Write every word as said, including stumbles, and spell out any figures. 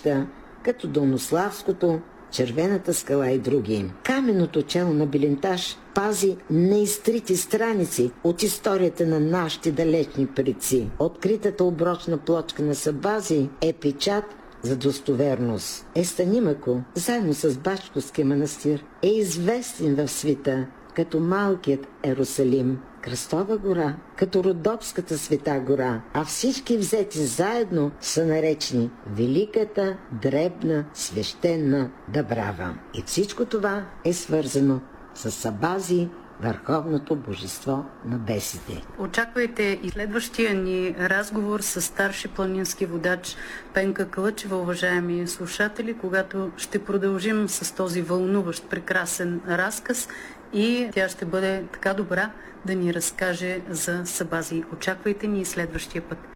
светилища, като Долнославското, Червената скала и други. Каменното чело на Белинташ пази неизтрити страници от историята на нашите далечни предци. Откритата оброчна плочка на Сабази е печат за достоверност. Естанимако, заедно с Бачковския манастир, е известен в света като малкият Ерусалим, Кръстова гора, като Родопската света гора, а всички взети заедно са наречени Великата, дребна, свещена Дъбрава. И всичко това е свързано с Сабази, върховното божество на бесите. Очаквайте и следващия ни разговор с старши планински водач Пенка Кълъчева, уважаеми слушатели, когато ще продължим с този вълнуващ, прекрасен разказ и тя ще бъде така добра да ни разкаже за Сабази. Очаквайте ни и следващия път.